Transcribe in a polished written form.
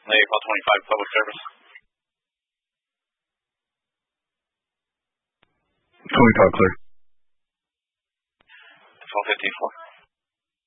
April 25 public service. Can we talk clear? 1254.